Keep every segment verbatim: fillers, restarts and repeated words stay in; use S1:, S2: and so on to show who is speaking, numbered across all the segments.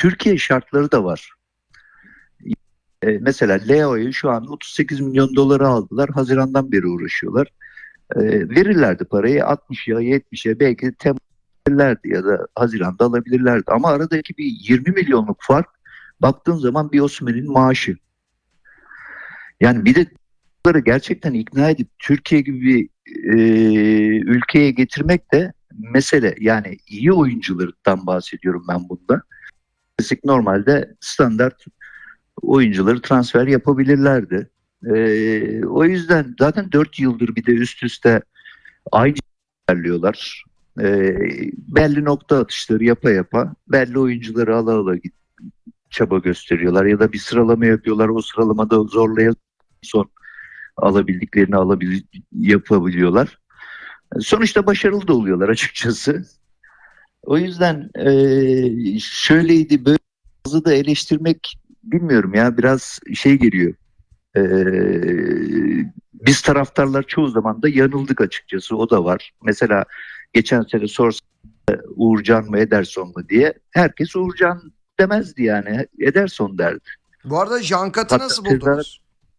S1: Türkiye şartları da var. E, mesela Leo'yu şu an otuz sekiz milyon dolara aldılar. Haziran'dan beri uğraşıyorlar. E, verirlerdi parayı altmışa yetmişe belki Temmuz verirlerdi ya da Haziran'da alabilirlerdi. Ama aradaki bir yirmi milyonluk fark baktığın zaman bir Osimhen'in maaşı. Yani bir de bunları gerçekten ikna edip Türkiye gibi bir e, ülkeye getirmek de mesele. Yani iyi oyunculardan bahsediyorum ben bunda. Normalde standart oyuncuları transfer yapabilirlerdi. Ee, o yüzden zaten dört yıldır bir de üst üste aynı ilerliyorlar. Ee, belli nokta atışları yapa yapa belli oyuncuları ala ala git, çaba gösteriyorlar ya da bir sıralama yapıyorlar. O sıralamada zorlaya son alabildiklerini alabil yapabiliyorlar. Sonuçta başarılı da oluyorlar açıkçası. O yüzden e, şöyleydi böyle da eleştirmek bilmiyorum ya biraz şey geliyor. Ee, biz taraftarlar çoğu zaman da yanıldık açıkçası, o da var. Mesela geçen sene sorsa Uğurcan mı Ederson mu diye herkes Uğurcan demezdi yani, Ederson derdi.
S2: Bu arada Jankat'ı nasıl buldunuz?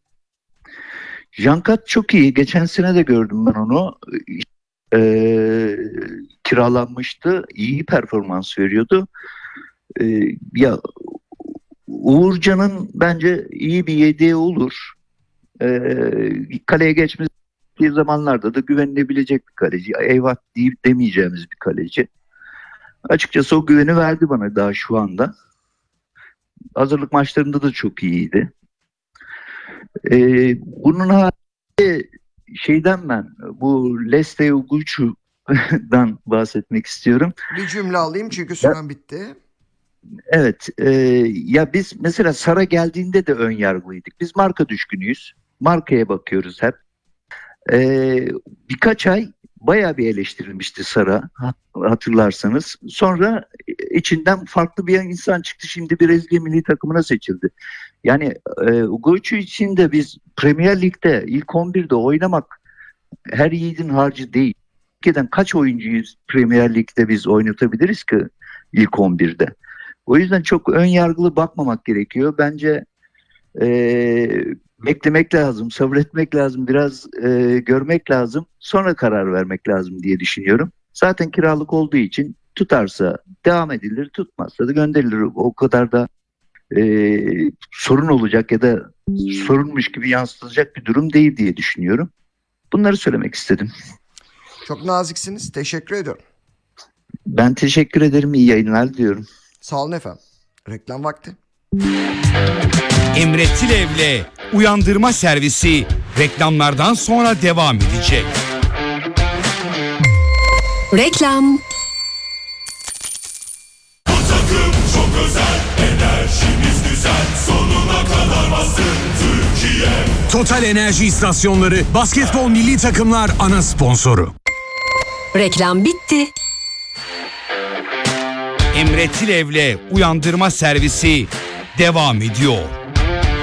S1: Jankat çok iyi. Geçen sene de gördüm ben onu. Ee, kiralanmıştı. İyi performans veriyordu. Ee, ya Uğurcan'ın bence iyi bir yedeği olur. Ee, kaleye geçmesi zamanlarda da güvenilebilecek bir kaleci. Eyvah deyip demeyeceğimiz bir kaleci. Açıkçası o güveni verdi bana daha şu anda. Hazırlık maçlarında da çok iyiydi. Ee, bunun haricinde şeyden ben bu Leste Uguçu'dan bahsetmek istiyorum.
S2: Bir cümle alayım çünkü süren bitti.
S1: Evet, e, ya biz mesela Sara geldiğinde de ön yargılıydık. Biz marka düşkünüyüz. Markaya bakıyoruz hep. E, birkaç ay bayağı bir eleştirilmişti Sara, hatırlarsanız. Sonra içinden farklı bir insan çıktı. Şimdi Brezilya milli takımına seçildi. Yani e, Ugoçu için de biz Premier Lig'de ilk on birde oynamak her yiğidin harcı değil. Ülkeden kaç oyuncuyu Premier Lig'de biz oynatabiliriz ki ilk on birde? O yüzden çok ön yargılı bakmamak gerekiyor. Bence e, beklemek lazım, sabretmek lazım, biraz e, görmek lazım. Sonra karar vermek lazım diye düşünüyorum. Zaten kiralık olduğu için tutarsa devam edilir, tutmazsa da gönderilir. O kadar da e, sorun olacak ya da sorunmuş gibi yansıtılacak bir durum değil diye düşünüyorum. Bunları söylemek istedim.
S2: Çok naziksiniz. Teşekkür ediyorum.
S1: Ben teşekkür ederim. İyi yayınlar diliyorum.
S2: Sağ olun efendim. Reklam vakti.
S3: Emre Tilev'le Uyandırma Servisi reklamlardan sonra devam edecek.
S4: Reklam.
S5: Bu takım çok özel, enerjimiz güzel, sonuna kadar bastın Türkiye.
S6: Total Enerji İstasyonları basketbol milli takımlar ana sponsoru.
S4: Reklam bitti.
S3: Emre Tilev'le Uyandırma Servisi devam ediyor.